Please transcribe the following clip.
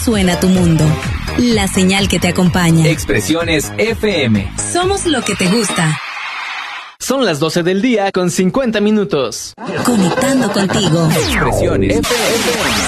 suena tu mundo. La señal que te acompaña. Expresiones FM. Somos lo que te gusta. Son las 12 del día con 50 minutos. Conectando contigo. Expresiones FM.